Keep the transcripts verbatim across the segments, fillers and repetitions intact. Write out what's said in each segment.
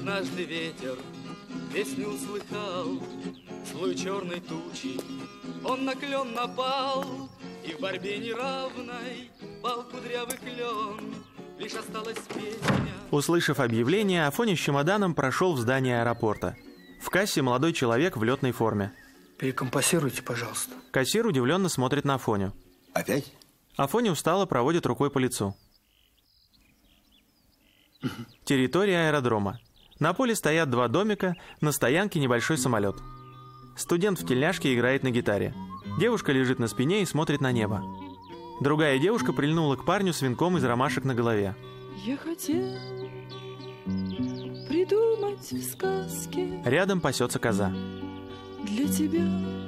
Однажды ветер песню услыхал, слой черной тучи, он на клен напал, и в борьбе неравной пал кудрявый клен, лишь осталась песня. Услышав объявление, Афоня с чемоданом прошел в здание аэропорта. В кассе молодой человек в летной форме. Перекомпассируйте, пожалуйста. Кассир удивленно смотрит на Афоню. Опять? Афоня устало проводит рукой по лицу. Территория аэродрома. На поле стоят два домика, на стоянке небольшой самолет. Студент в тельняшке играет на гитаре. Девушка лежит на спине и смотрит на небо. Другая девушка прильнула к парню с венком из ромашек на голове. Я хотел придумать в сказке. Рядом пасется коза. Для тебя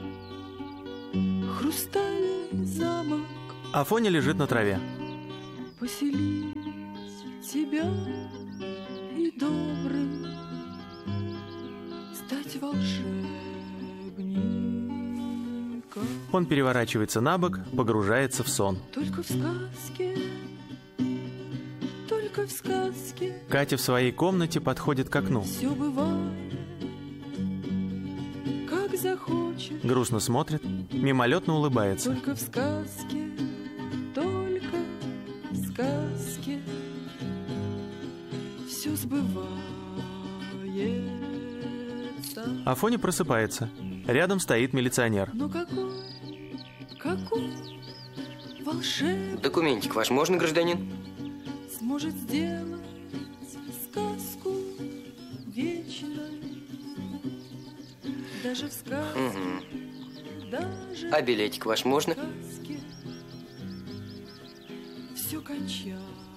хрустальный замок. Афоня лежит на траве. Поселить тебя и добрым стать волшебником. Он переворачивается на бок, погружается в сон. Только в сказке, только в сказке. Катя в своей комнате подходит к окну. Все бывает, как захочешь. Грустно смотрит, мимолетно улыбается. Только в сказке, только в сказке все сбывается. Афоня просыпается. Рядом стоит милиционер. Но какой, какой волшебник Документик ваш можно, гражданин? сможет сделать сказку вечной? Даже в сказке, Угу. даже А билетик ваш можно? в сказке все кончается.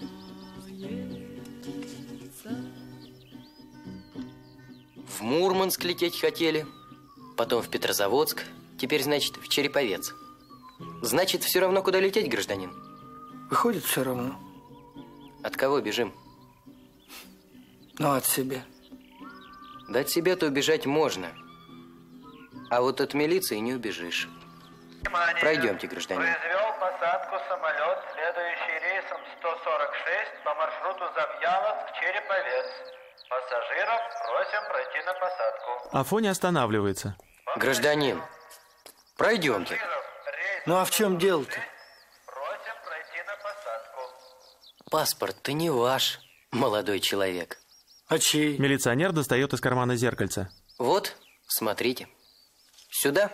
В Мурманск лететь хотели, потом в Петрозаводск, теперь, значит, в Череповец. Значит, все равно, куда лететь, гражданин? Выходит, все равно. От кого бежим? Ну, от себя. Да от себя-то убежать можно. А вот от милиции не убежишь. Внимание! Пройдемте, гражданин. Произвел посадку самолет, следующий рейсом сто сорок шесть по маршруту Завьяловск-Череповец. Пассажиров просим пройти на посадку. Афоня останавливается. Гражданин, пройдемте. Ну, а в чем дело-то? Просим пройти на посадку. Паспорт-то не ваш, молодой человек. А чей? Милиционер достает из кармана зеркальце. Вот, смотрите. Сюда.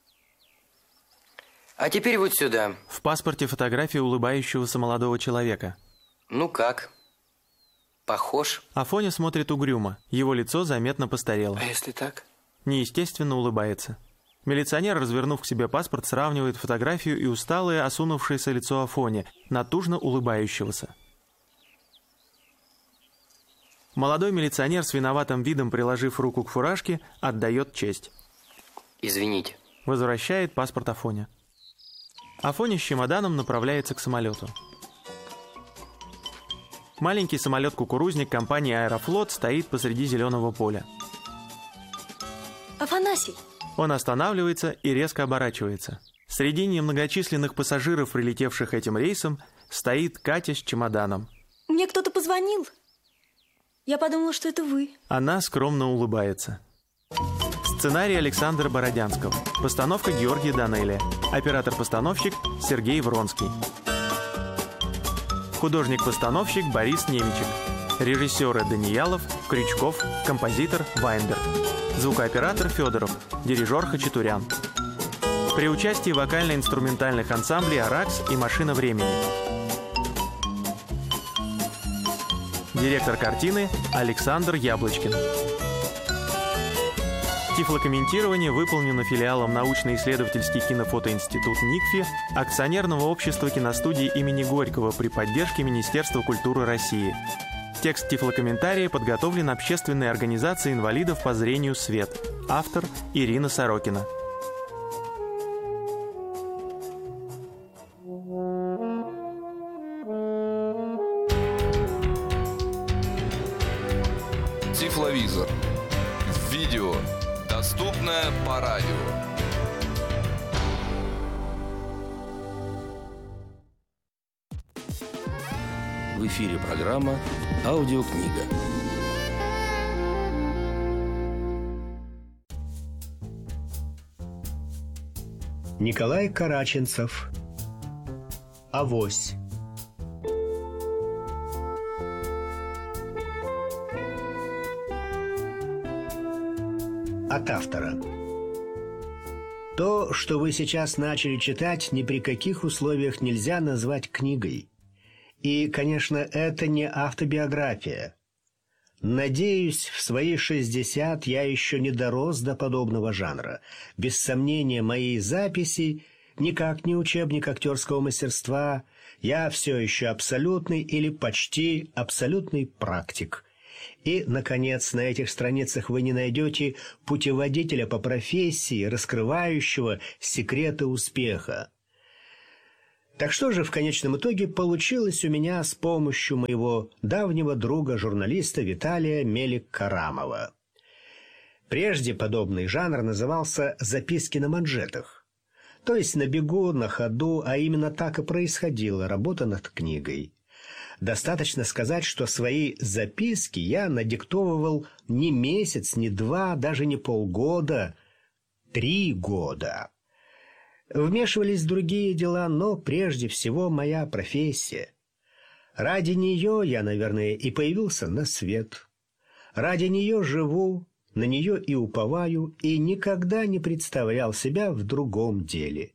А теперь вот сюда. В паспорте фотография улыбающегося молодого человека. Ну как? Похож? Афоня смотрит угрюмо. Его лицо заметно постарело. А если так? Неестественно улыбается. Милиционер, развернув к себе паспорт, сравнивает фотографию и усталое, осунувшееся лицо Афони, натужно улыбающегося. Молодой милиционер с виноватым видом, приложив руку к фуражке, отдает честь. Извините. Возвращает паспорт Афоня. Афоня с чемоданом направляется к самолету. Маленький самолет-кукурузник компании «Аэрофлот» стоит посреди зеленого поля. Афанасий! Он останавливается и резко оборачивается. Среди немногочисленных пассажиров, прилетевших этим рейсом, стоит Катя с чемоданом. Мне кто-то позвонил. Я подумала, что это вы. Она скромно улыбается. Сценарий Александра Бородянского. Постановка Георгия Данелия. Оператор-постановщик Сергей Вронский. Художник-постановщик Борис Немичек. Режиссеры Даниялов, Крючков, композитор Вайнберг. Звукооператор Федоров. Дирижер Хачатурян. При участии вокально-инструментальных ансамблей «Аракс» и «Машина времени». Директор картины Александр Яблочкин. Тифлокомментирование выполнено филиалом научно-исследовательский кинофотоинститут НИКФИ акционерного общества киностудии имени Горького при поддержке Министерства культуры России. Текст тифлокомментария подготовлен общественной организацией инвалидов по зрению «Свет». Автор Ирина Сорокина. Тифловизор. Видео. Доступное по радио. В эфире программа «Аудиокнига». Николай Караченцев. «Авось». От автора. То, что вы сейчас начали читать, ни при каких условиях нельзя назвать книгой. И, конечно, это не автобиография. Надеюсь, в свои шестьдесят я еще не дорос до подобного жанра. Без сомнения, мои записи никак не учебник актерского мастерства. Я все еще абсолютный или почти абсолютный практик. И, наконец, на этих страницах вы не найдете путеводителя по профессии, раскрывающего секреты успеха. Так что же в конечном итоге получилось у меня с помощью моего давнего друга-журналиста Виталия Мелик-Карамова? Прежде подобный жанр назывался «записки на манжетах». То есть на бегу, на ходу, а именно так и происходила работа над книгой. Достаточно сказать, что свои записки я надиктовывал не месяц, не два, даже не полгода, три года. Вмешивались другие дела, но прежде всего моя профессия. Ради нее я, наверное, и появился на свет. Ради нее живу, на нее и уповаю, и никогда не представлял себя в другом деле.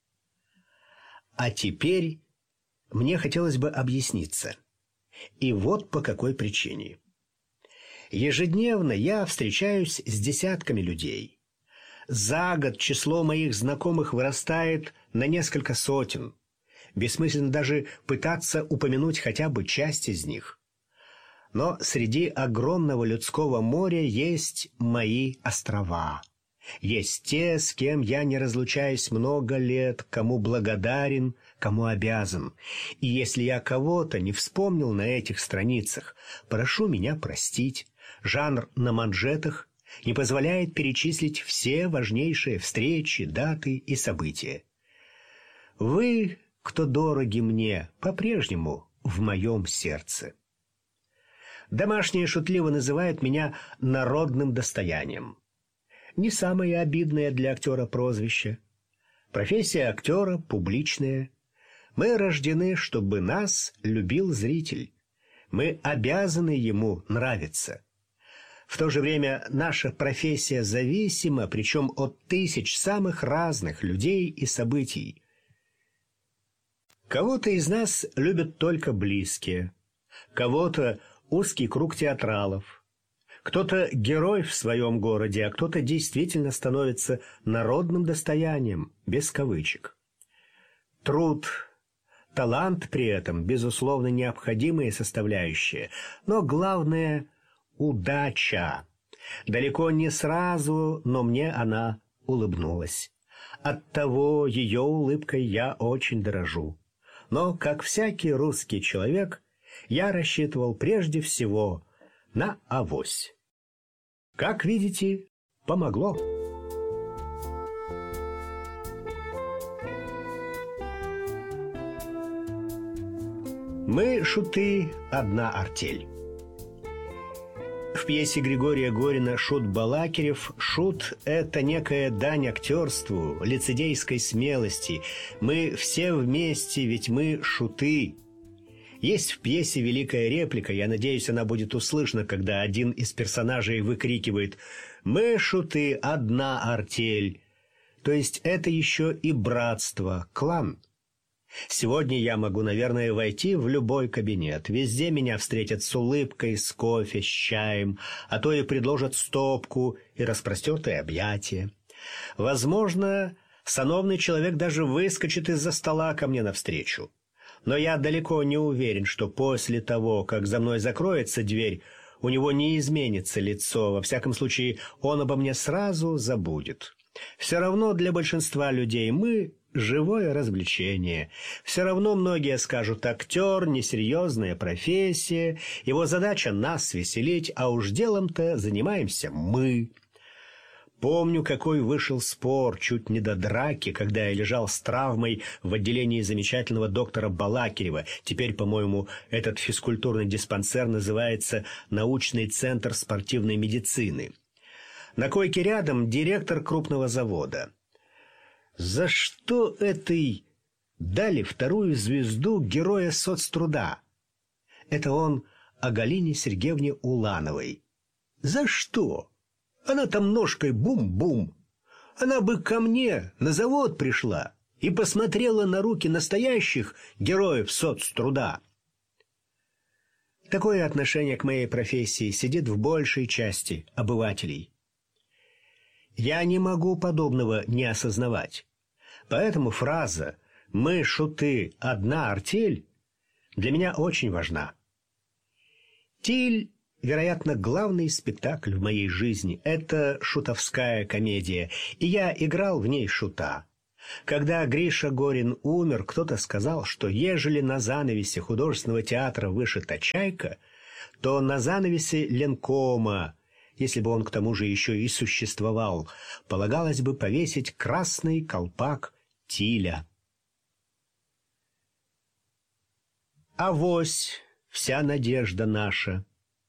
А теперь мне хотелось бы объясниться. И вот по какой причине. Ежедневно я встречаюсь с десятками людей. За год число моих знакомых вырастает на несколько сотен. Бессмысленно даже пытаться упомянуть хотя бы часть из них. Но среди огромного людского моря есть мои острова. Есть те, с кем я не разлучаюсь много лет, кому благодарен, кому обязан. И если я кого-то не вспомнил на этих страницах, прошу меня простить. Жанр на манжетах не позволяет перечислить все важнейшие встречи, даты и события. Вы, кто дороги мне, по-прежнему в моем сердце. Домашние шутливо называют меня народным достоянием. Не самое обидное для актера прозвище. Профессия актера публичная. Мы рождены, чтобы нас любил зритель. Мы обязаны ему нравиться. В то же время наша профессия зависима, причем от тысяч самых разных людей и событий. Кого-то из нас любят только близкие, кого-то узкий круг театралов. Кто-то герой в своем городе, а кто-то действительно становится народным достоянием, без кавычек. Труд, талант при этом, безусловно, необходимые составляющие, но главное – удача. Далеко не сразу, но мне она улыбнулась. Оттого ее улыбкой я очень дорожу. Но, как всякий русский человек, я рассчитывал прежде всего на авось. Как видите, помогло. Мы, шуты, одна артель. В пьесе Григория Горина «Шут Балакирев» шут – это некая дань актерству, лицедейской смелости. Мы все вместе, ведь мы шуты. Есть в пьесе великая реплика, я надеюсь, она будет услышана, когда один из персонажей выкрикивает «Мы, шуты, одна артель». То есть это еще и братство, клан. Сегодня я могу, наверное, войти в любой кабинет. Везде меня встретят с улыбкой, с кофе, с чаем, а то и предложат стопку и распростертые объятия. Возможно, сановный человек даже выскочит из-за стола ко мне навстречу. Но я далеко не уверен, что после того, как за мной закроется дверь, у него не изменится лицо. Во всяком случае, он обо мне сразу забудет. Все равно для большинства людей мы – живое развлечение. Все равно многие скажут: актер – несерьезная профессия, его задача – нас веселить, а уж делом-то занимаемся мы. Помню, какой вышел спор, чуть не до драки, когда я лежал с травмой в отделении замечательного доктора Балакирева. Теперь, по-моему, этот физкультурный диспансер называется «Научный центр спортивной медицины». На койке рядом директор крупного завода. За что этой дали вторую звезду героя соцтруда? Это он о Галине Сергеевне Улановой. За что? Она там ножкой бум-бум. Она бы ко мне на завод пришла и посмотрела на руки настоящих героев соцтруда. Такое отношение к моей профессии сидит в большей части обывателей. Я не могу подобного не осознавать. Поэтому фраза «Мы, шуты, одна артель» для меня очень важна. «Тиль», вероятно, главный спектакль в моей жизни. Это шутовская комедия, и я играл в ней шута. Когда Гриша Горин умер, кто-то сказал, что ежели на занавесе художественного театра вышита чайка, то на занавесе ленкома, если бы он к тому же еще и существовал, полагалось бы повесить красный колпак Тиля. Авось вся надежда наша.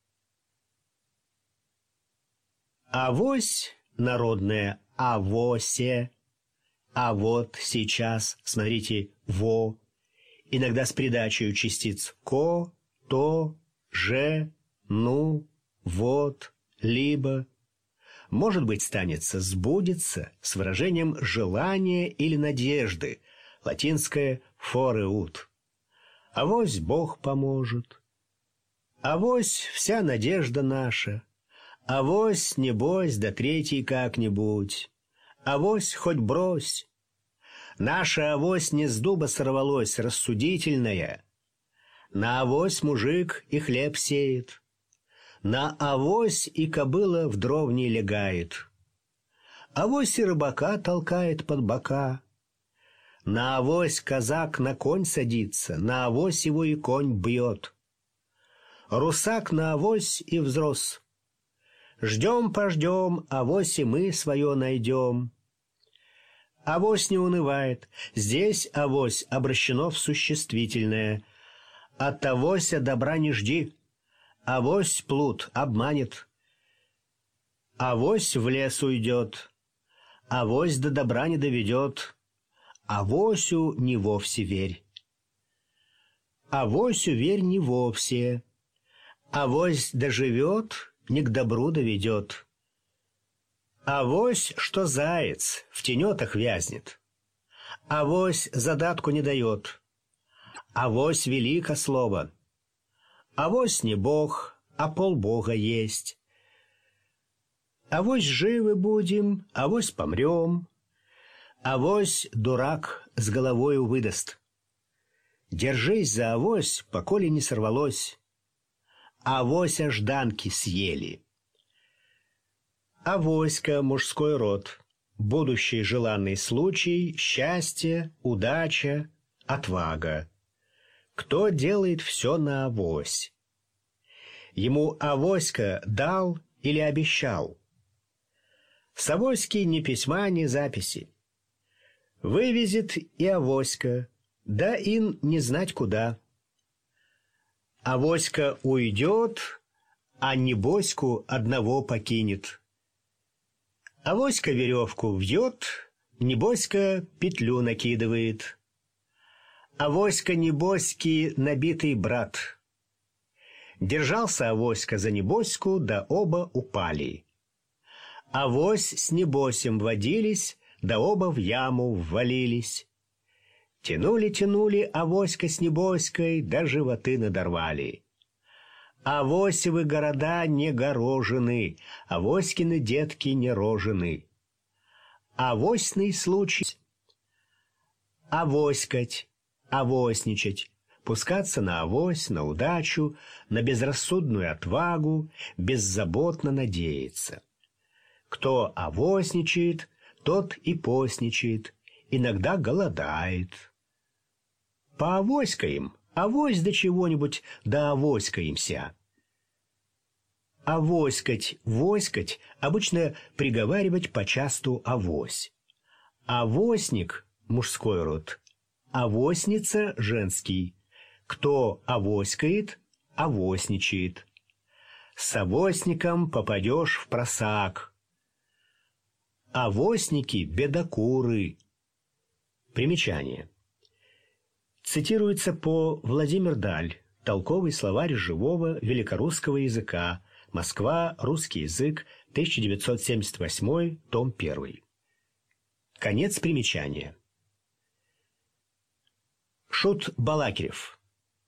Авось народная авосе. А вот сейчас, смотрите, во, иногда с придачей частиц ко, то, же, ну, вот, либо. Может быть, станется сбудется с выражением желания или надежды, латинское фореут. Авось Бог поможет. Авось вся надежда наша. Авось, небось, да третий как-нибудь. Авось хоть брось. Наша авось не с дуба сорвалось, рассудительная. На авось мужик и хлеб сеет. На авось и кобыла в дровни легает. Авось и рыбака толкает под бока. На авось казак на конь садится, на авось его и конь бьет. Русак на авось и взрос. Ждем-пождем, авось и мы свое найдем. Авось не унывает. Здесь авось обращено в существительное. От авося добра не жди. Авось плут обманет. Авось в лес уйдет. Авось до добра не доведет. Авосю не вовсе верь. Авосю верь не вовсе. Авось доживет, не к добру доведет. Авось, что заяц в тенетах вязнет. Авось задатку не дает. Авось велико слово. Авось не Бог, а полбога есть. Авось живы будем, авось помрем. Авось дурак с головою выдаст. Держись за авось, поколе не сорвалось. Авося жданки съели. Авоська — мужской род, будущий желанный случай, счастье, удача, отвага. Кто делает все на авось? Ему авоська дал или обещал? С авоськи ни письма, ни записи. Вывезет и авоська, да ин не знать куда. Авоська уйдет, а небоську одного покинет. Авоська веревку вьет, небоська петлю накидывает. Авоська небоськи набитый брат. Держался авоська за небоську, да оба упали. Авось с небосем водились, да оба в яму ввалились. Тянули-тянули авоська с небоськой, да животы надорвали. Авосевы города не горожены, авоськины детки не рожены. Авосьный случай. Авоськать, авосничать, пускаться на авось, на удачу, на безрассудную отвагу, беззаботно надеяться. Кто авосничает, тот и постничает, иногда голодает. Поавоськаем, авось до чего-нибудь да авоськаемся. Авоськать, воськать обычно приговаривать почасту авось. Авосник — мужской род, авосница — женский. Кто авоськает, авосничает. С авосником попадешь в просак. Авосники — бедокуры. Примечание. Цитируется по Владимир Даль, «Толковый словарь живого великорусского языка. Москва. Русский язык. тысяча девятьсот семьдесят восьмой. Том первый». Конец примечания. Шут Балакирев.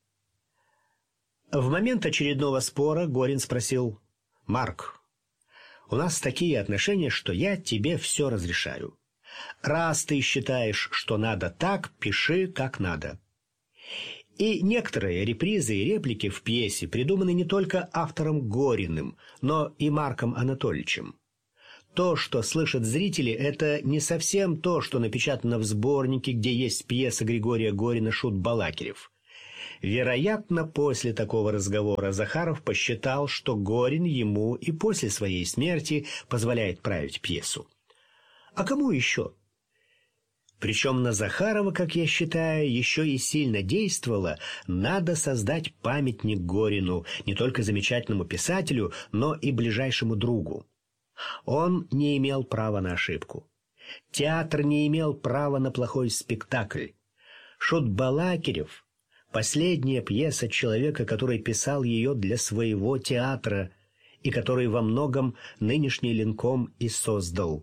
В момент очередного спора Горин спросил: «Марк, у нас такие отношения, что я тебе все разрешаю. Раз ты считаешь, что надо так, пиши как надо». И некоторые репризы и реплики в пьесе придуманы не только автором Гориным, но и Марком Анатольевичем. То, что слышат зрители, это не совсем то, что напечатано в сборнике, где есть пьеса Григория Горина «Шут Балакирев». Вероятно, после такого разговора Захаров посчитал, что Горин ему и после своей смерти позволяет править пьесу. А кому еще? Причем на Захарова, как я считаю, еще и сильно действовало: надо создать памятник Горину, не только замечательному писателю, но и ближайшему другу. Он не имел права на ошибку. Театр не имел права на плохой спектакль. «Шут Балакирев» — последняя пьеса человека, который писал ее для своего театра и который во многом нынешний Ленком и создал.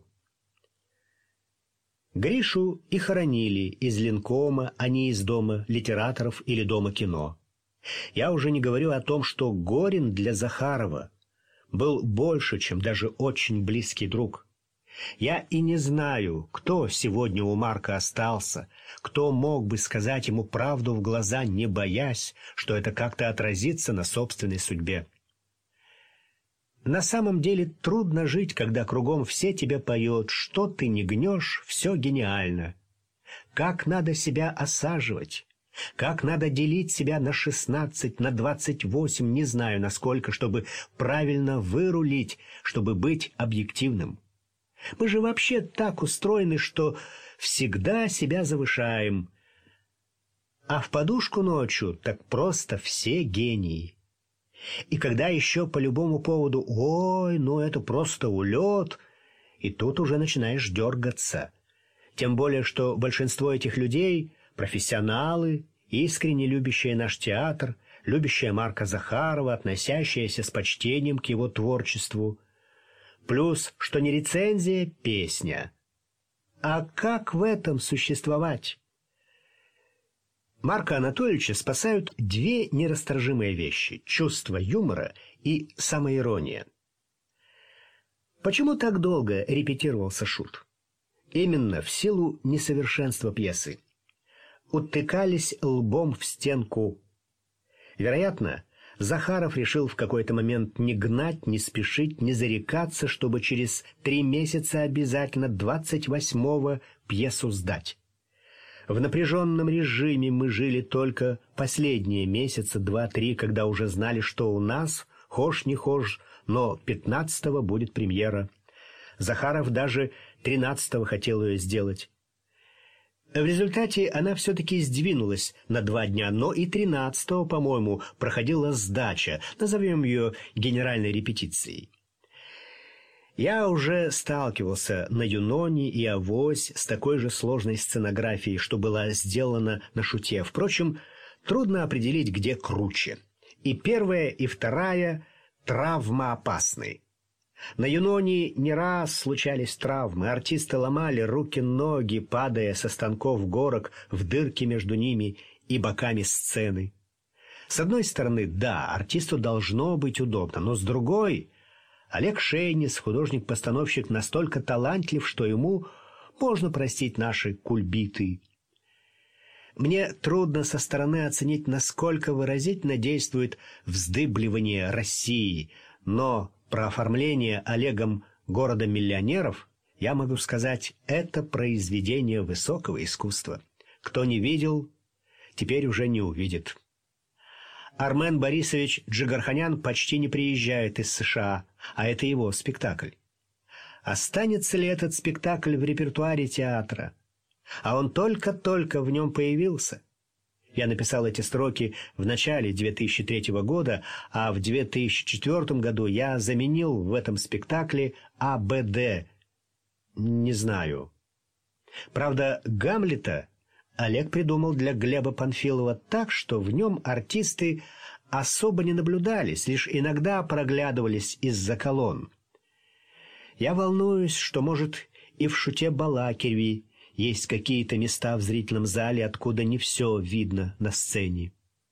Гришу и хоронили из Ленкома, а не из Дома литераторов или Дома кино. Я уже не говорю о том, что Горин для Захарова был больше, чем даже очень близкий друг. Я и не знаю, кто сегодня у Марка остался, кто мог бы сказать ему правду в глаза, не боясь, что это как-то отразится на собственной судьбе. На самом деле трудно жить, когда кругом все тебя поют, что ты не гнешь, все гениально. Как надо себя осаживать, как надо делить себя на шестнадцать, на двадцать восемь, не знаю насколько, чтобы правильно вырулить, чтобы быть объективным. Мы же вообще так устроены, что всегда себя завышаем. А в подушку ночью так просто все гении. И когда еще по любому поводу «Ой, ну это просто улет», и тут уже начинаешь дергаться. Тем более, что большинство этих людей — профессионалы, искренне любящие наш театр, любящие Марка Захарова, относящиеся с почтением к его творчеству. Плюс, что не рецензия — песня. А как в этом существовать? Марка Анатольевича спасают две нерасторжимые вещи — чувство юмора и самоирония. Почему так долго репетировался Шут? Именно в силу несовершенства пьесы. Утыкались лбом в стенку. Вероятно, Захаров решил в какой-то момент не гнать, не спешить, не зарекаться, чтобы через три месяца обязательно двадцать восьмого пьесу сдать. В напряженном режиме мы жили только последние месяца два-три, когда уже знали, что у нас, хошь не хошь, но пятнадцатого будет премьера. Захаров даже тринадцатого хотел ее сделать. В результате она все-таки сдвинулась на два дня, но и тринадцатого, по-моему, проходила сдача, назовем ее генеральной репетицией. Я уже сталкивался на Юноне и Авось с такой же сложной сценографией, что была сделана на Шуте. Впрочем, трудно определить, где круче. И первая, и вторая травмоопасны. На Юноне не раз случались травмы, артисты ломали руки-ноги, падая со станков горок в дырки между ними и боками сцены. С одной стороны, да, артисту должно быть удобно, но с другой... Олег Шейнис, художник-постановщик, настолько талантлив, что ему можно простить наши кульбиты. Мне трудно со стороны оценить, насколько выразительно действует вздыбливание России, но про оформление Олегом города миллионеров я могу сказать, это произведение высокого искусства. Кто не видел, теперь уже не увидит. Армен Борисович Джигарханян почти не приезжает из США, а это его спектакль. Останется ли этот спектакль в репертуаре театра? А он только-только в нем появился. Я написал эти строки в начале две тысячи третьего года, а в две тысячи четвёртом году я заменил в этом спектакле А Б Д. Не знаю. Правда, Гамлета Олег придумал для Глеба Панфилова так, что в нем артисты особо не наблюдались, лишь иногда проглядывались из-за колонн. Я волнуюсь, что, может, и в «Шуте Балакиреве» есть какие-то места в зрительном зале, откуда не все видно на сцене.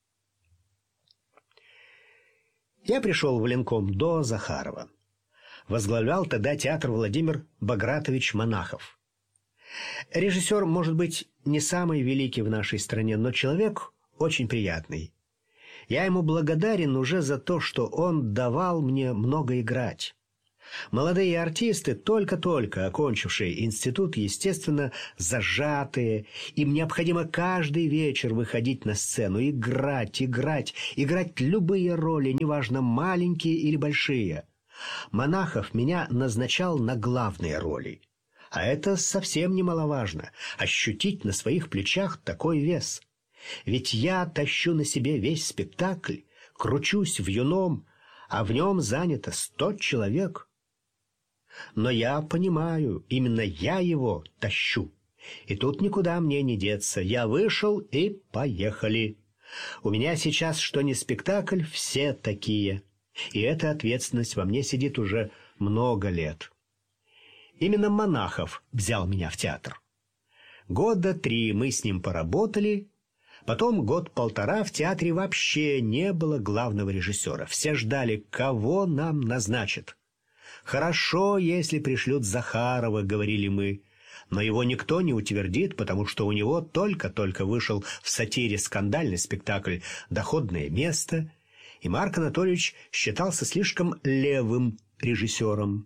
Я пришел в военком до Захарова. Возглавлял тогда театр Владимир Багратович Монахов. Режиссер, может быть, не самый великий в нашей стране, но человек очень приятный. Я ему благодарен уже за то, что он давал мне много играть. Молодые артисты, только-только окончившие институт, естественно, зажатые. Им необходимо каждый вечер выходить на сцену, играть, играть, играть любые роли, неважно, маленькие или большие. Монахов меня назначал на главные роли. А это совсем немаловажно — ощутить на своих плечах такой вес. Ведь я тащу на себе весь спектакль, кручусь в юном, а в нем занято сто человек. Но я понимаю, именно я его тащу. И тут никуда мне не деться. Я вышел и поехали. У меня сейчас что ни спектакль, все такие. И эта ответственность во мне сидит уже много лет. Именно Монахов взял меня в театр. Года три мы с ним поработали. Потом год-полтора в театре вообще не было главного режиссера. Все ждали, кого нам назначат. «Хорошо, если пришлют Захарова», — говорили мы, но его никто не утвердит, потому что у него только-только вышел в сатире скандальный спектакль «Доходное место», и Марк Анатольевич считался слишком левым режиссером.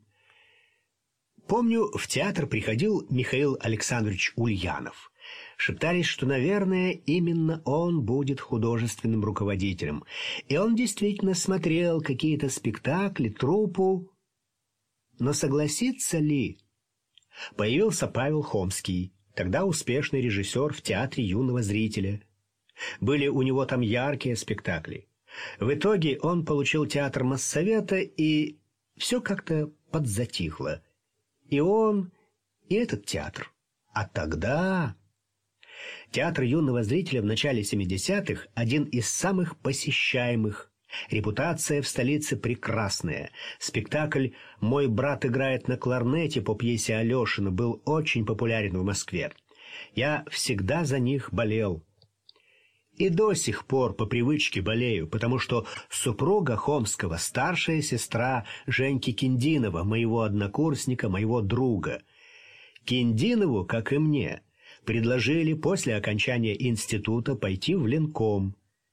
Помню, в театр приходил Михаил Александрович Ульянов. Шептались, что, наверное, именно он будет художественным руководителем. И он действительно смотрел какие-то спектакли, труппу. Но согласится ли? Появился Павел Хомский, тогда успешный режиссер в театре юного зрителя. Были у него там яркие спектакли. В итоге он получил театр Моссовета, и все как-то подзатихло. И он, и этот театр. А тогда... Театр юного зрителя в начале семидесятых – один из самых посещаемых. Репутация в столице прекрасная. Спектакль «Мой брат играет на кларнете» по пьесе Алешина был очень популярен в Москве. Я всегда за них болел. И до сих пор по привычке болею, потому что супруга Хомского, старшая сестра Женьки Киндинова, моего однокурсника, моего друга. Киндинову, как и мне, предложили после окончания института пойти в ленком.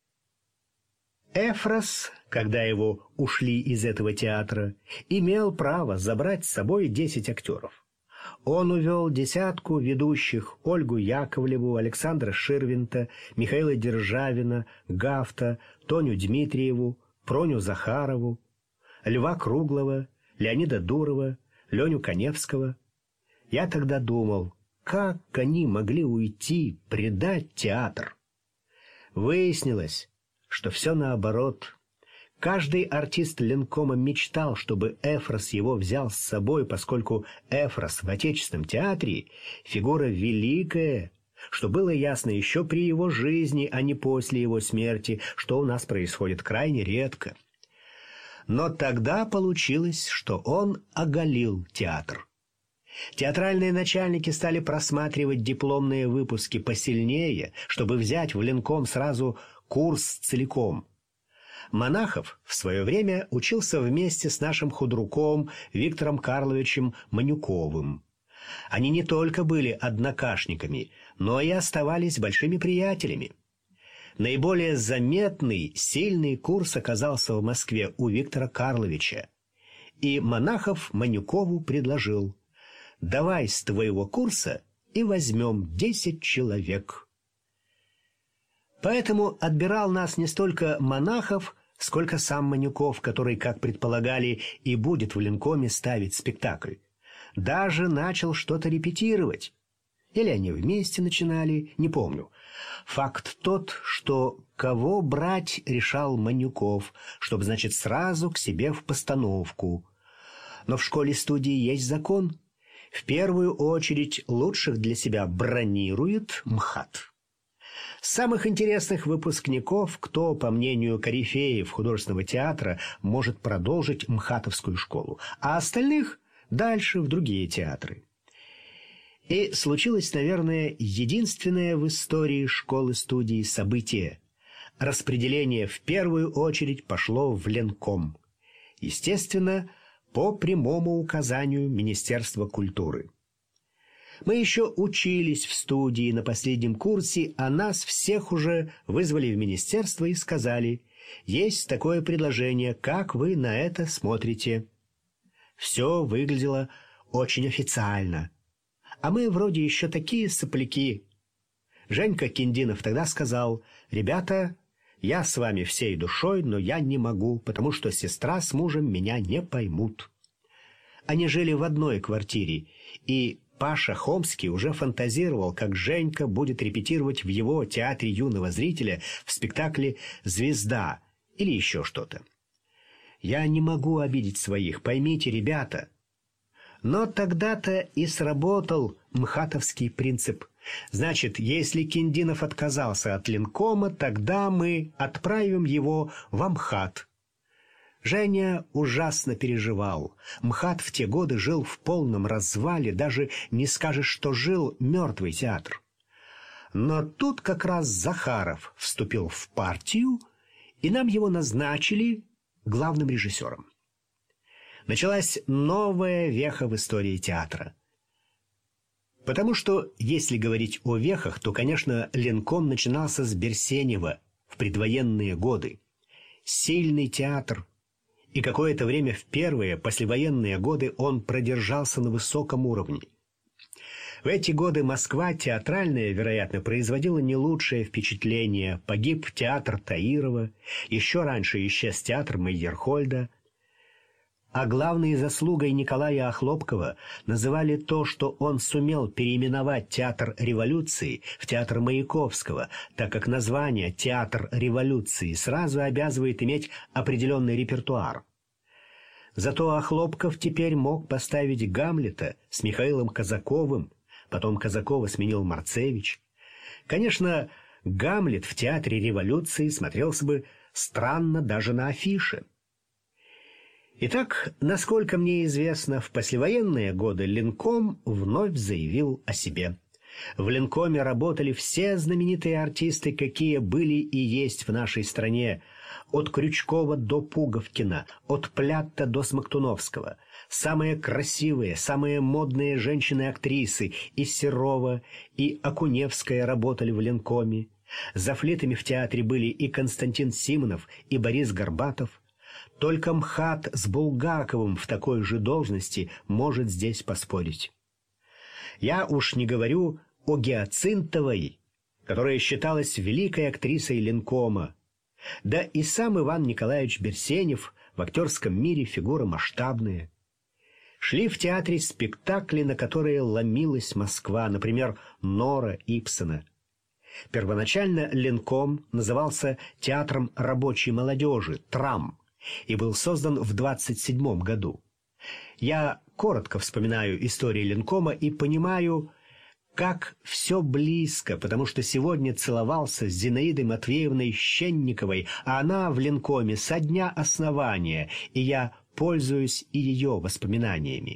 Эфрос, когда его ушли из этого театра, имел право забрать с собой десять актеров. Он увел десятку ведущих: Ольгу Яковлеву, Александра Ширвинта, Михаила Державина, Гафта, Тоню Дмитриеву, Проню Захарову, Льва Круглова, Леонида Дурова, Леню Коневского. Я тогда думал, как они могли уйти, предать театр? Выяснилось, что все наоборот. Каждый артист ленкома мечтал, чтобы Эфрос его взял с собой, поскольку Эфрос в Отечественном театре — фигура великая, что было ясно еще при его жизни, а не после его смерти, что у нас происходит крайне редко. Но тогда получилось, что он оголил театр. Театральные начальники стали просматривать дипломные выпуски посильнее, чтобы взять в ленком сразу курс целиком. Монахов в свое время учился вместе с нашим худруком Виктором Карловичем Манюковым. Они не только были однокашниками, но и оставались большими приятелями. Наиболее заметный, сильный курс оказался в Москве у Виктора Карловича. И Монахов Манюкову предложил: «Давай с твоего курса и возьмем десять человек». Поэтому отбирал нас не столько Монахов, сколько сам Манюков, который, как предполагали, и будет в ленкоме ставить спектакль. Даже начал что-то репетировать. Или они вместе начинали, не помню. Факт тот, что кого брать решал Манюков, чтобы, значит, сразу к себе в постановку. Но в школе-студии есть закон. В первую очередь лучших для себя бронирует МХАТ. Самых интересных выпускников, кто, по мнению корифеев художественного театра, может продолжить МХАТовскую школу, а остальных дальше в другие театры. И случилось, наверное, единственное в истории школы-студии событие. Распределение в первую очередь пошло в Ленком. Естественно, по прямому указанию Министерства культуры. Мы еще учились в студии на последнем курсе, а нас всех уже вызвали в министерство и сказали: есть такое предложение, как вы на это смотрите? Все выглядело очень официально. А мы вроде еще такие сопляки. Женька Киндинов тогда сказал: ребята, я с вами всей душой, но я не могу, потому что сестра с мужем меня не поймут. Они жили в одной квартире, и Паша Хомский уже фантазировал, как Женька будет репетировать в его театре юного зрителя в спектакле «Звезда» или еще что-то. Я не могу обидеть своих, поймите, ребята. Но тогда-то и сработал МХАТовский принцип. Значит, если Киндинов отказался от Ленкома, тогда мы отправим его в МХАТ. Женя ужасно переживал. МХАТ в те годы жил в полном развале, даже не скажешь, что жил мертвый театр. Но тут как раз Захаров вступил в партию, и нам его назначили главным режиссером. Началась новая веха в истории театра. Потому что, если говорить о вехах, то, конечно, Ленком начинался с Берсенева в предвоенные годы. Сильный театр. И какое-то время в первые послевоенные годы он продержался на высоком уровне. В эти годы Москва театральная, вероятно, производила не лучшее впечатление. Погиб театр Таирова, еще раньше исчез театр Мейерхольда. А главной заслугой Николая Охлопкова называли то, что он сумел переименовать театр революции в театр Маяковского, так как название «Театр революции» сразу обязывает иметь определенный репертуар. Зато Охлопков теперь мог поставить Гамлета с Михаилом Казаковым, потом Казакова сменил Марцевич. Конечно, Гамлет в театре революции смотрелся бы странно даже на афише. Итак, насколько мне известно, в послевоенные годы Ленком вновь заявил о себе. В Ленкоме работали все знаменитые артисты, какие были и есть в нашей стране, от Крючкова до Пуговкина, от Плятта до Смоктуновского. Самые красивые, самые модные женщины-актрисы и Серова, и Окуневская работали в Ленкоме. Зафлитами в театре были и Константин Симонов, и Борис Горбатов. Только МХАТ с Булгаковым в такой же должности может здесь поспорить. Я уж не говорю о Гиацинтовой, которая считалась великой актрисой Ленкома. Да и сам Иван Николаевич Берсенев в актерском мире фигура масштабная. Шли в театре спектакли, на которые ломилась Москва, например, «Нора» Ибсена. Первоначально Ленком назывался «Театром рабочей молодежи» «Трам» и был создан в двадцать седьмом году. Я коротко вспоминаю историю Ленкома и понимаю, как все близко, потому что сегодня целовался с Зинаидой Матвеевной Щенниковой, а она в Ленкоме со дня основания, и я пользуюсь и ее воспоминаниями.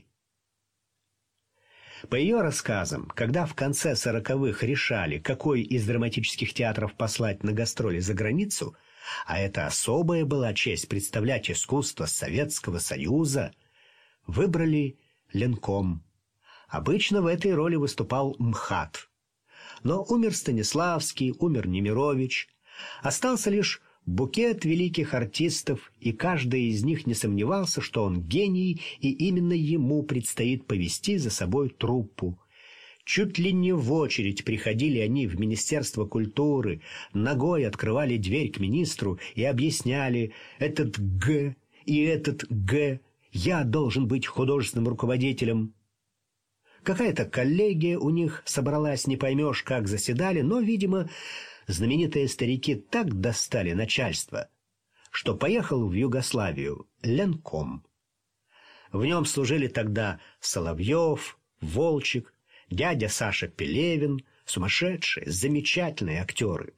По ее рассказам, когда в конце сороковых решали, какой из драматических театров послать на гастроли за границу, а это особая была честь представлять искусство Советского Союза, выбрали Ленком. Обычно в этой роли выступал МХАТ. Но умер Станиславский, умер Немирович. Остался лишь букет великих артистов, и каждый из них не сомневался, что он гений, и именно ему предстоит повести за собой труппу. Чуть ли не в очередь приходили они в Министерство культуры, ногой открывали дверь к министру и объясняли: «Этот Г и этот Г, я должен быть художественным руководителем». Какая-то коллегия у них собралась, не поймешь, как заседали, но, видимо, знаменитые старики так достали начальство, что поехал в Югославию Ленком. В нем служили тогда Соловьев, Волчек, дядя Саша Пелевин, сумасшедшие, замечательные актеры.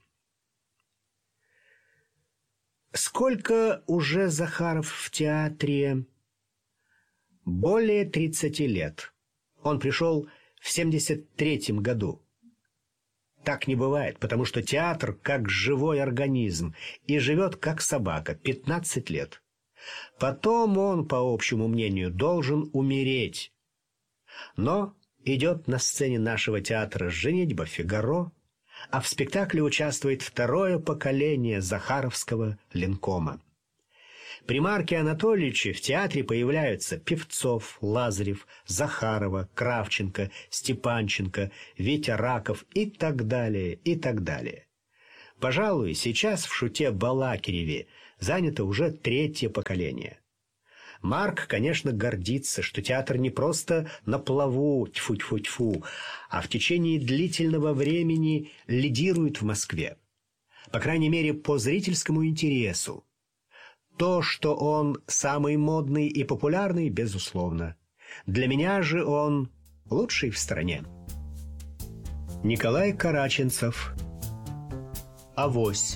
Сколько уже Захаров в театре? Более тридцати лет. Он пришел в семьдесят третьем году. Так не бывает, потому что театр как живой организм и живет как собака пятнадцать лет. Потом он, по общему мнению, должен умереть. Но идет на сцене нашего театра «Женитьба Фигаро», а в спектакле участвует второе поколение захаровского линкома. При Марке Анатольевиче в театре появляются Певцов, Лазарев, Захарова, Кравченко, Степанченко, Витя Раков и так далее, и так далее. Пожалуй, сейчас в Шуте-Балакиреве занято уже третье поколение. Марк, конечно, гордится, что театр не просто на плаву, тьфу-тьфу-тьфу, а в течение длительного времени лидирует в Москве. По крайней мере, по зрительскому интересу. То, что он самый модный и популярный, безусловно. Для меня же он лучший в стране. Николай Караченцев. Авось.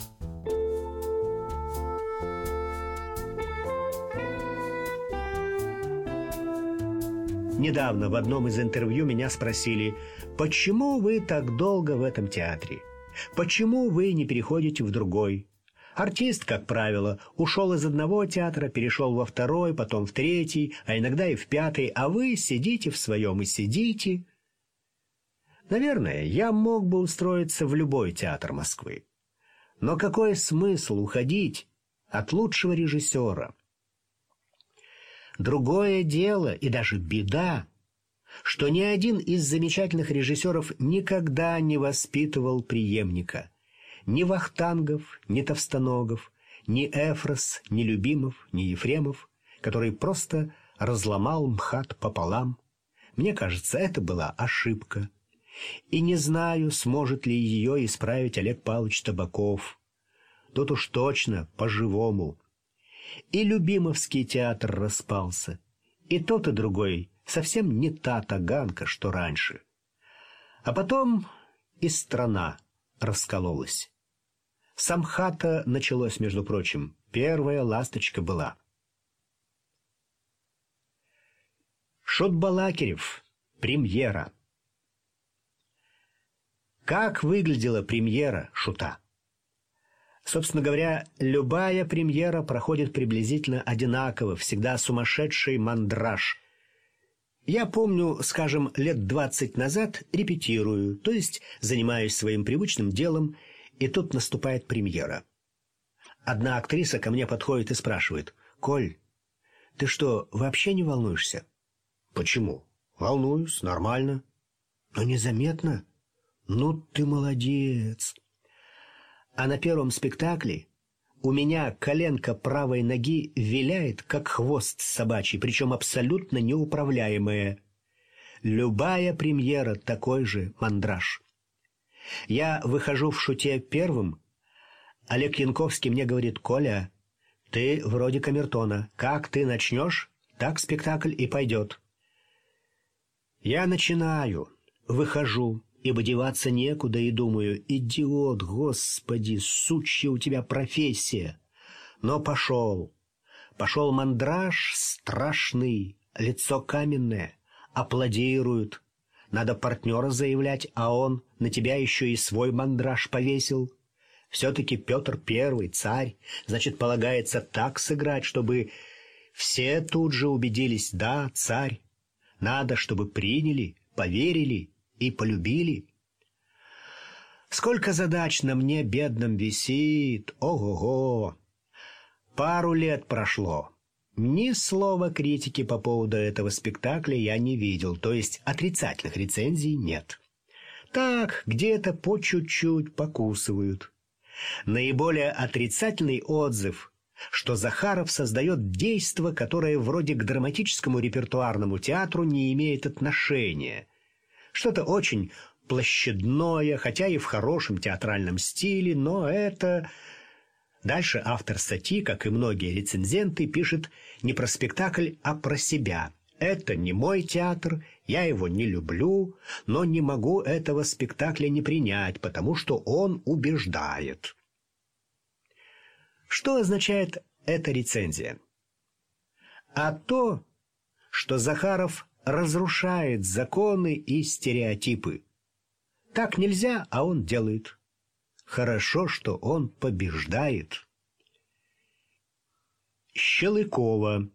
Недавно в одном из интервью меня спросили, почему вы так долго в этом театре? Почему вы не переходите в другой? Артист, как правило, ушел из одного театра, перешел во второй, потом в третий, а иногда и в пятый, а вы сидите в своем и сидите. Наверное, я мог бы устроиться в любой театр Москвы. Но какой смысл уходить от лучшего режиссера? Другое дело, и даже беда, что ни один из замечательных режиссеров никогда не воспитывал преемника. Ни Вахтангов, ни Товстоногов, ни Эфрос, ни Любимов, ни Ефремов, который просто разломал МХАТ пополам. Мне кажется, это была ошибка. И не знаю, сможет ли ее исправить Олег Павлович Табаков. Тут уж точно по-живому. И Любимовский театр распался, и тот и другой совсем не та таганка, что раньше. А потом и страна раскололась. С МХАТа началось, между прочим, первая ласточка была. Шут-Балакирев. Премьера. Как выглядела премьера Шута? Собственно говоря, любая премьера проходит приблизительно одинаково, всегда сумасшедший мандраж. Я помню, скажем, лет двадцать назад репетирую, то есть занимаюсь своим привычным делом, и тут наступает премьера. Одна актриса ко мне подходит и спрашивает: «Коль, ты что, вообще не волнуешься?» «Почему?» «Волнуюсь, нормально». «Но незаметно?» «Ну ты молодец». А на первом спектакле у меня коленка правой ноги виляет, как хвост собачий, причем абсолютно неуправляемая. Любая премьера — такой же мандраж. Я выхожу в Шуте первым. Олег Янковский мне говорит: «Коля, ты вроде камертона. Как ты начнешь, так спектакль и пойдет». Я начинаю, выхожу, ибо деваться некуда, и думаю: идиот, господи, сучья у тебя профессия. Но пошел. Пошел мандраж страшный, лицо каменное, аплодируют. Надо партнера заявлять, а он на тебя еще и свой мандраж повесил. Все-таки Петр Первый, царь, значит, полагается так сыграть, чтобы все тут же убедились: да, царь. Надо, чтобы приняли, поверили и полюбили. Сколько задач на мне, бедном, висит, ого-го! Пару лет прошло. Ни слова критики по поводу этого спектакля я не видел, то есть отрицательных рецензий нет. Так, где-то по чуть-чуть покусывают. Наиболее отрицательный отзыв, что Захаров создает действо, которое вроде к драматическому репертуарному театру не имеет отношения. Что-то очень площадное, хотя и в хорошем театральном стиле, но это... Дальше автор статьи, как и многие рецензенты, пишет не про спектакль, а про себя. Это не мой театр, Я его не люблю, но не могу этого спектакля не принять, потому что он убеждает. Что означает эта рецензия? А то, что Захаров разрушает законы и стереотипы. Так нельзя, а он делает. Хорошо, что он побеждает. Щелыкова.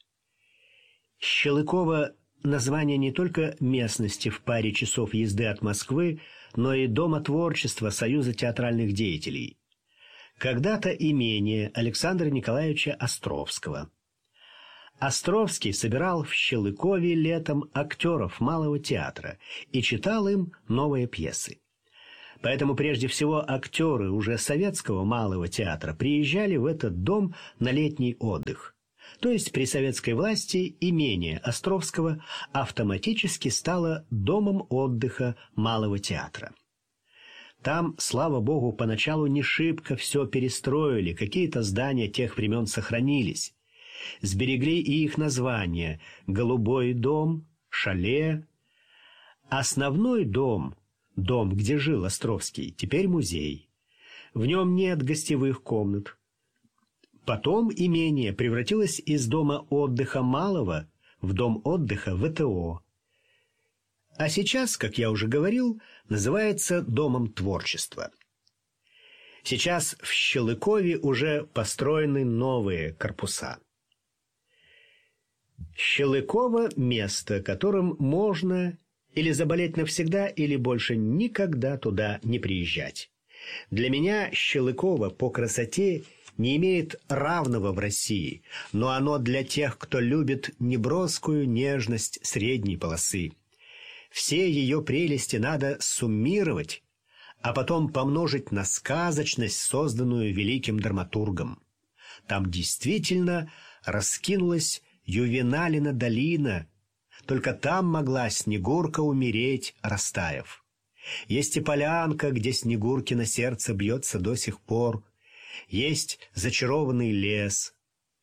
Щелыкова – название не только местности в паре часов езды от Москвы, но и Дома творчества Союза театральных деятелей. Когда-то имение Александра Николаевича Островского. Островский собирал в Щелыкове летом актеров Малого театра и читал им новые пьесы. Поэтому прежде всего актеры уже советского Малого театра приезжали в этот дом на летний отдых. То есть при советской власти имение Островского автоматически стало домом отдыха Малого театра. Там, слава богу, поначалу не шибко все перестроили, какие-то здания тех времен сохранились. Сберегли и их названия – «Голубой дом», «Шале». Основной дом, дом, где жил Островский, теперь музей. В нем нет гостевых комнат. Потом имение превратилось из дома отдыха Малого в дом отдыха ВТО. А сейчас, как я уже говорил, называется Домом творчества. Сейчас в Щелыкове уже построены новые корпуса. Щелыково – место, которым можно или заболеть навсегда, или больше никогда туда не приезжать. Для меня Щелыково по красоте не имеет равного в России, но оно для тех, кто любит неброскую нежность средней полосы. Все ее прелести надо суммировать, а потом помножить на сказочность, созданную великим драматургом. Там действительно раскинулась Ювеналина долина, только там могла Снегурка умереть, растаяв. Есть и полянка, где Снегуркино сердце бьется до сих пор. Есть зачарованный лес.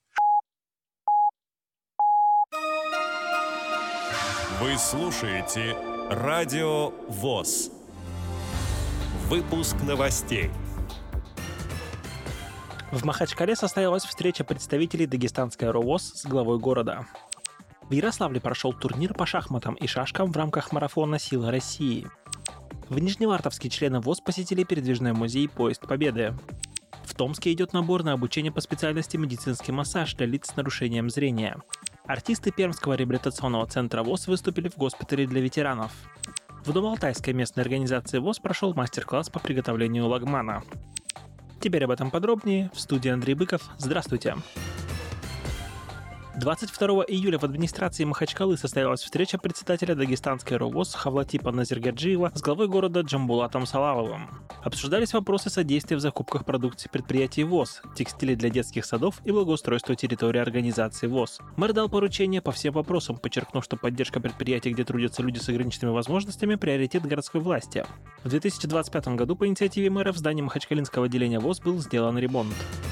Вы слушаете Радио ВОС. Выпуск новостей. В Махачкале состоялась встреча представителей Дагестанской РОВОС с главой города. В Ярославле прошел турнир по шахматам и шашкам в рамках марафона «Сила России». В Нижневартовске члены ВОС посетили передвижной музей «Поезд Победы». В Томске идет набор на обучение по специальности медицинский массаж для лиц с нарушением зрения. Артисты Пермского реабилитационного центра ВОС выступили в госпитале для ветеранов. В Домалтайской местной организации ВОС прошел мастер-класс по приготовлению лагмана. Теперь об этом подробнее. В студии Андрей Быков. Здравствуйте. двадцать второго июля в администрации Махачкалы состоялась встреча председателя Дагестанской РОВОС Хавлатипа Назиргаджиева с главой города Джамбулатом Салаловым. Обсуждались вопросы содействия в закупках продукции предприятий ВОС, текстилей для детских садов и благоустройства территории организации ВОС. Мэр дал поручения по всем вопросам, подчеркнув, что поддержка предприятий, где трудятся люди с ограниченными возможностями, приоритет городской власти. В две тысячи двадцать пятом году по инициативе мэра в здании Махачкалинского отделения ВОС был сделан ремонт.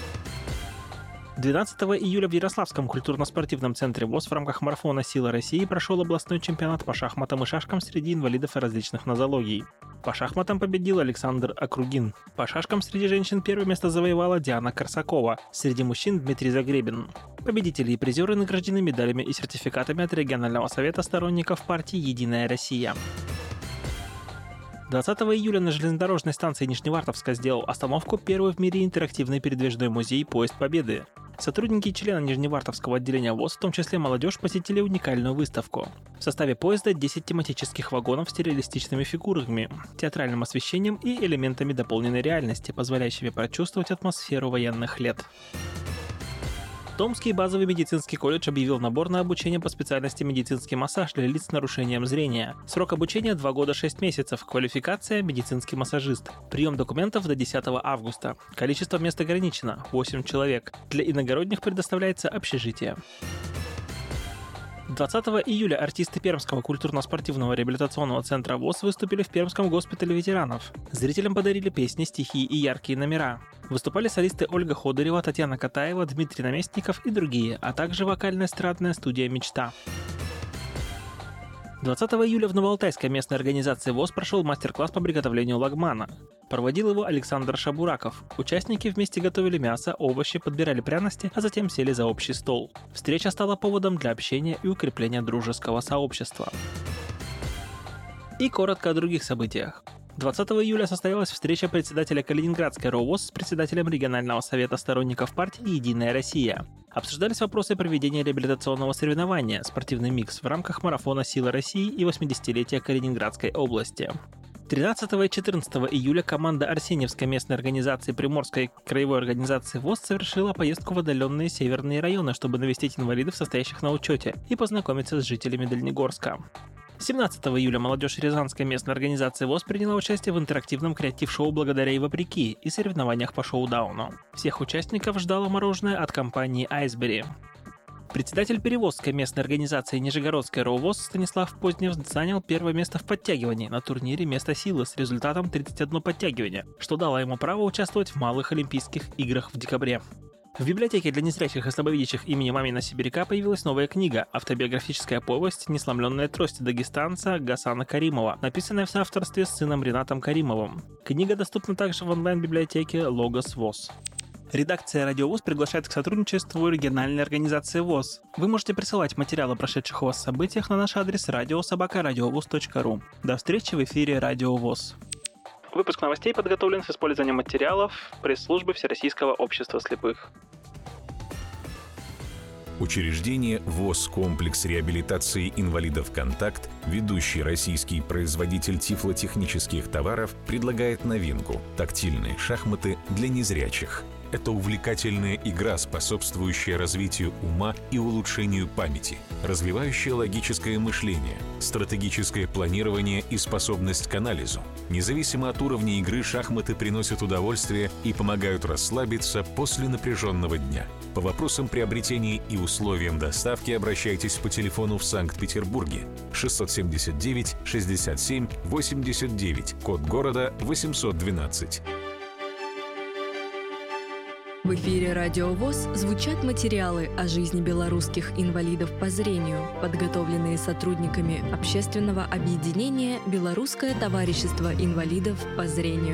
двенадцатого июля в Ярославском культурно-спортивном центре ВОС в рамках марафона «Сила России» прошел областной чемпионат по шахматам и шашкам среди инвалидов и различных нозологий. По шахматам победил Александр Округин. По шашкам среди женщин первое место завоевала Диана Корсакова. Среди мужчин Дмитрий Загребин. Победители и призеры награждены медалями и сертификатами от регионального совета сторонников партии «Единая Россия». двадцатого июля на железнодорожной станции Нижневартовска сделал остановку первый в мире интерактивный передвижной музей «Поезд Победы». Сотрудники и члены Нижневартовского отделения ВОС, в том числе молодежь, посетили уникальную выставку. В составе поезда десять тематических вагонов с реалистичными фигурами, театральным освещением и элементами дополненной реальности, позволяющими прочувствовать атмосферу военных лет. Томский базовый медицинский колледж объявил набор на обучение по специальности медицинский массаж для лиц с нарушением зрения. Срок обучения два года шесть месяцев. Квалификация – медицинский массажист. Прием документов до десятого августа. Количество мест ограничено – восемь человек. Для иногородних предоставляется общежитие. двадцатого июля артисты Пермского культурно-спортивного реабилитационного центра ВОС выступили в Пермском госпитале ветеранов. Зрителям подарили песни, стихи и яркие номера. Выступали солисты Ольга Ходырева, Татьяна Катаева, Дмитрий Наместников и другие, а также вокально-эстрадная студия «Мечта». двадцатого июля в Новоалтайской местной организации ВОС прошел мастер-класс по приготовлению лагмана. Проводил его Александр Шабураков. Участники вместе готовили мясо, овощи, подбирали пряности, а затем сели за общий стол. Встреча стала поводом для общения и укрепления дружеского сообщества. И коротко о других событиях. двадцатого июля состоялась встреча председателя Калининградской РОВОС с председателем регионального совета сторонников партии «Единая Россия». Обсуждались вопросы проведения реабилитационного соревнования «Спортивный микс» в рамках марафона «Сила России» и восьмидесятилетия Калининградской области. тринадцатого и четырнадцатого июля команда Арсеньевской местной организации Приморской краевой организации ВОС совершила поездку в отдаленные северные районы, чтобы навестить инвалидов, состоящих на учете, и познакомиться с жителями Дальнегорска. семнадцатого июля молодежь Рязанской местной организации ВОС приняла участие в интерактивном креатив-шоу «Благодаря и вопреки» и соревнованиях по шоу-дауну. Всех участников ждало мороженое от компании «Айсбери». Председатель Перевозской местной организации Нижегородской РОВОС Станислав Позднев занял первое место в подтягивании на турнире «Место силы» с результатом тридцать одно подтягивание, что дало ему право участвовать в малых Олимпийских играх в декабре. В библиотеке для незрячих и слабовидящих имени Мамина Сибиряка появилась новая книга «Автобиографическая повесть «Несломленная трость» дагестанца Гасана Каримова», написанная в соавторстве с сыном Ринатом Каримовым. Книга доступна также в онлайн-библиотеке «Логос ВОС». Редакция «Радио ВОС» приглашает к сотрудничеству региональной организации ВОС. Вы можете присылать материалы о прошедших у вас событиях на наш адрес радио собака радиовос точка ру. До встречи в эфире «Радио ВОС». Выпуск новостей подготовлен с использованием материалов пресс-службы Всероссийского общества слепых. Учреждение ВОС «Комплекс реабилитации инвалидов «Контакт», ведущий российский производитель тифлотехнических товаров, предлагает новинку – тактильные шахматы для незрячих. Это увлекательная игра, способствующая развитию ума и улучшению памяти, развивающая логическое мышление, стратегическое планирование и способность к анализу. Независимо от уровня игры, шахматы приносят удовольствие и помогают расслабиться после напряженного дня. По вопросам приобретения и условиям доставки обращайтесь по телефону в Санкт-Петербурге шестьсот семьдесят девять шестьдесят семь восемьдесят девять, код города восемьсот двенадцать. В эфире «Радио ВОС» звучат материалы о жизни белорусских инвалидов по зрению, подготовленные сотрудниками общественного объединения «Белорусское товарищество инвалидов по зрению».